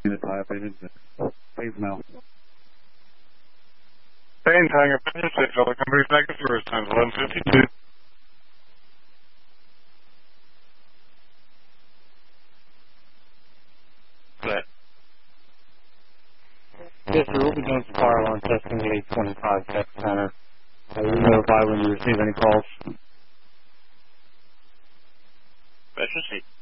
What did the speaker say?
Unit 5, please now. Spain Tiger, Passenger Safety, all the company's back to first time, 1152. Good. Yes, sir. We'll be doing some fire alarm testing at 825 Tech Center. We'll notify when you receive any calls. Passenger Seat.